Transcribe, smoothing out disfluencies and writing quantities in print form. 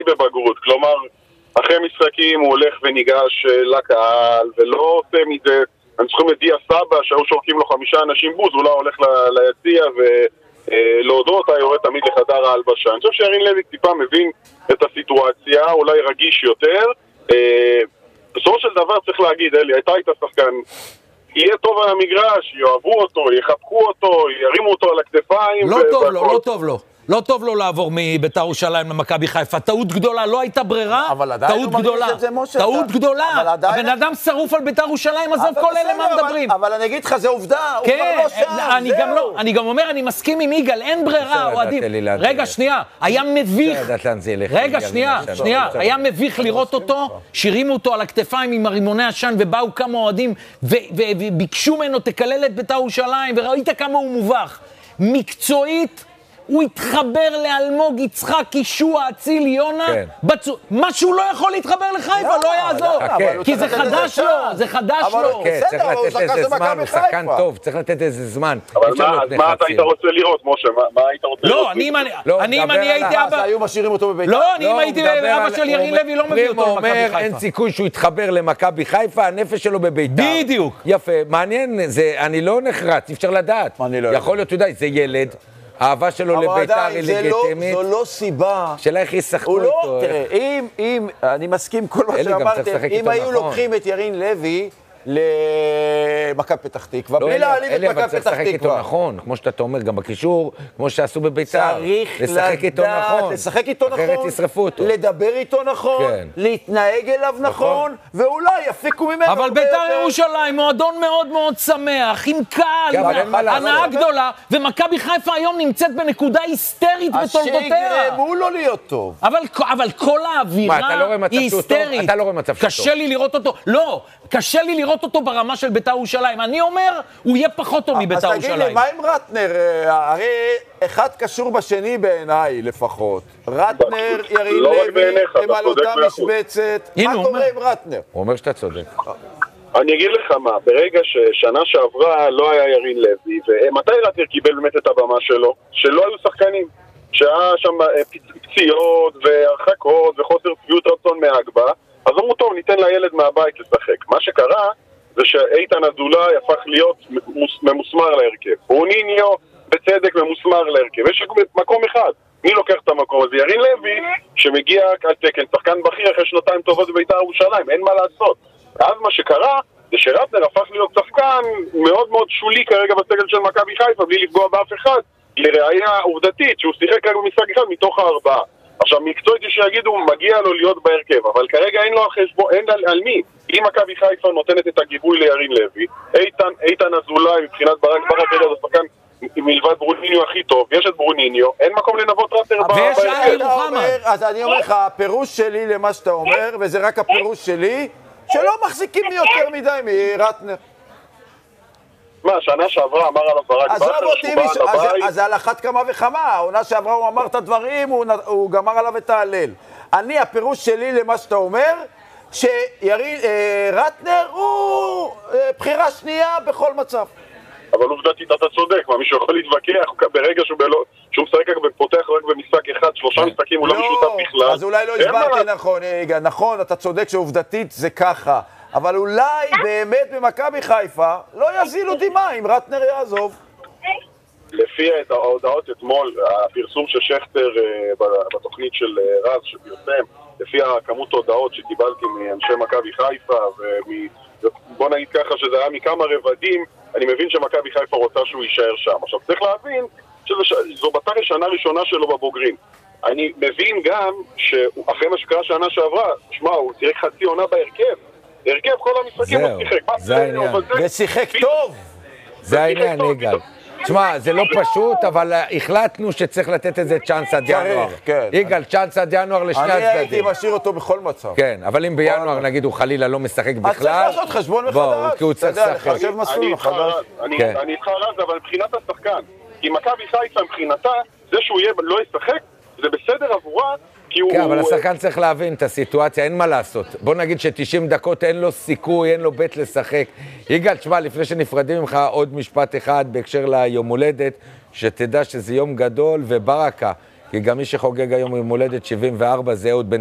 בבגרות, כלומר, אחרי משחקים הוא הולך וניגש לקהל, ולא עושה מזה, אני צריכים את דיה סבא, שהיו שורקים לו 5 אנשים בוז, הוא לא הולך ליציע ולהודות, יורד תמיד לחדר ההלבשה. אני חושב שירין לוי טיפה מבין את הסיטואציה, אולי רגיש יותר. בסופו של דבר צריך להגיד, אלי, הייתה שחקן, יהיה טוב על המגרש, יאהבו אותו, יחבקו אותו, ירימו אותו על הכתפיים. לא טוב לו, לא טוב לו. לא טוב לו לעבור מבית"ר ירושלים למכבי חיפה. טעות גדולה, לא הייתה ברירה. טעות גדולה. טעות גדולה. הבן אדם שרוף על בית"ר ירושלים, עזוב כל אלה מה מדברים. אבל אני אגיד לך, זה עובדה, הוא כבר לא שם. אני גם אומר, אני מסכים עם יגאל, אין ברירה, אוהדים. רגע, שנייה, היה מביך. רגע, שנייה, היה מביך לראות אותו, שהרימו אותו על הכתפיים עם הרימוני עשן, ובאו כמה אוהדים, וביקשו ממנו, תקלל את בית"ר ירושלים, וראית כמה הוא מובך. מקצועית, הוא התחבר לאלמוג יצחק, ישוע, אציל, יונה, מה שהוא לא יכול להתחבר לחיפה, לא יעזור, כי זה חדש לו, זה חדש לו. צריך לתת איזה זמן, הוא שחקן טוב, צריך לתת איזה זמן. אבל מה אתה היית רוצה לראות, משה? מה היית רוצה לראות? לא, אני אם אני הייתי אבא... היו משאירים אותו בבית"ר. לא, אני אם הייתי אבא של ירין לוי, לא מביא אותו למכבי חיפה. אין סיכוי שהוא יתחבר למכבי חיפה, הנפש שלו בבית"ר. בדיוק. יפה, מעניין, אני לא נחרץ, אפשר לדעת. יכול להיות, יודע, זה ילד. האהבה שלו לבית"ר היא לגיטימית. זו לא סיבה. שאלה איך ישחקו איתו. תראה, אם, אני מסכים כל מה שאמרתם, אם היו לוקחים את ירין לוי למכבי פתח תקווה, בלי להעליב את מכבי פתח תקווה. נכון, כמו שאתה אומר, גם בקישור, כמו שעשו בבית"ר. צריך לדעת, לשחק איתו נכון, אחרת ישרפו אותו. לדבר איתו נכון, להתנהג אליו נכון, ואולי יפיקו ממנו. אבל בית"ר ירושלים, מועדון מאוד מאוד שמח, עם קהל, הנאה גדולה, ומכבי חיפה היום נמצאת בנקודה היסטרית בתולדותיה. שיגרמו לו להיות טוב. אבל כל האווירה היא היסטרית. אתה לא רואה מצב קשה לי לראות אותו. לא, קשה לי לראות אותו ברמה של בית"ר ירושלים. אני אומר, הוא יהיה פחות טוב מבית"ר ירושלים. אז תגיד לי, מה עם רטנר? הרי אחד קשור בשני בעיניי לפחות. רטנר, ירין לוי, הם על אותה משבצת. מה קורה עם רטנר? הוא אומר שאתה צודק. אני אגיד לך מה, ברגע ששנה שעברה לא היה ירין לוי, ומתי רטנר קיבל באמת את הבמה שלו? שלא היו שחקנים. שהיה שם פציעות והרחקות וחוסר צביעות רצון מהגבה. אז אמרו טוב, ניתן לילד מהבית לשחק. מה שקרה זה שאיתן אזולאי הפך להיות ממוסמר להרכב. רוניניו בצדק ממוסמר להרכב. יש מקום אחד. מי לוקח את המקום הזה? ירין לוי, שמגיע על תקן, שחקן בכיר אחרי שנתיים טובות בבית"ר ירושלים. אין מה לעשות. אז מה שקרה זה שרטנר הפך להיות שחקן מאוד מאוד שולי כרגע בסגל של מכבי חיפה, בלי לפגוע באף אחד, לראיה עובדתית שהוא שיחק רק במשחק אחד מתוך 4. עכשיו, מקצועית שיגידו, מגיע לו להיות בהרכב, אבל כרגע אין לו חשבון, אין על מי. אם מכבי חיפה נותנת את הגיבוי לירין לוי, איתן אזולאי מבחינת ברק זה שחקן מלבד ברוניניו הכי טוב, יש את ברוניניו, אין מקום לנבות רטנר בהרכב. אז אני אומר לך, הפירוש שלי למה שאתה אומר, וזה רק הפירוש שלי, שלא מחזיקים לי יותר מדי מרטנר. מה, שנה שעברה אמר עליו ברק בכר שהוא בא לבית? אז על אחת כמה וכמה, העונה שעברה הוא אמר את הדברים, הוא גמר עליו את ההלל. הפירוש שלי למה שאתה אומר, שרטנר הוא בחירה שנייה בכל מצב. אבל עובדתית אתה צודק, מה מישהו יכול להתווכח ברגע שהוא משחק פותח רק במשחק אחד, 3 משחקים הוא לא משותף בכלל. אז אולי לא הסברתי נכון, נכון, אתה צודק שעובדתית זה ככה. אבל אולי באמת במכבי חיפה לא יזילו דמעה אם רטנר יעזוב. לפי ההודעות אתמול, הפרסום של שכטר בתוכנית של רז שפרסם, לפי הכמות הודעות שקיבלתי מאנשי מכבי חיפה, בוא נגיד ככה שזה היה מכמה רבדים, אני מבין שמכבי חיפה רוצה שהוא יישאר שם. עכשיו צריך להבין שזו בתר השנה הראשונה שלו בבוגרים. אני מבין גם שאחרי מה שקרה שנה שעברה, שמע, הוא שיחק חצי עונה בהרכב. הרכב כל המשחקים הוא שיחק. זה העניין. ושיחק טוב. זה העניין, יגאל. תשמע, זה לא פשוט, אבל החלטנו שצריך לתת איזה צ'אנס עד ינואר. יגאל, צ'אנס עד ינואר לשני הצדדים. אני הייתי משאיר אותו בכל מצב. כן, אבל אם בינואר נגיד הוא חלילה לא משחק בכלל... אז צריך לעשות חשבון מחדש. כי הוא צריך לשחק. חשב מסלול מחדש. אני איתך רז, אבל מבחינת השחקן, כי מכבי חיפה מבחינתה, זה שהוא לא ישחק, זה בסדר עבורה, כן, אבל השחקן צריך להבין את הסיטואציה, אין מה לעשות. בוא נגיד ש90 דקות אין לו סיכוי, אין לו בית לשחק. יגאל, תשמע, לפני שנפרדים ממך עוד משפט אחד בהקשר ליום הולדת, שתדע שזה יום גדול, וברקה, כי גם מי שחוגג היום יום הולדת 74 זה אהוד בן